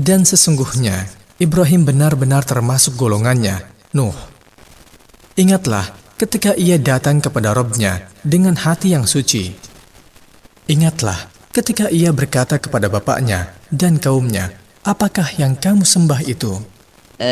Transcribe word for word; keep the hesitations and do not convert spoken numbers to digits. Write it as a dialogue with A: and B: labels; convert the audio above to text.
A: Dan sesungguhnya Ibrahim benar-benar termasuk golongannya, Nuh. Ingatlah ketika ia datang kepada Rabb-Nya dengan hati yang suci. Ingatlah ketika ia berkata kepada bapaknya dan kaumnya, apakah yang kamu sembah itu?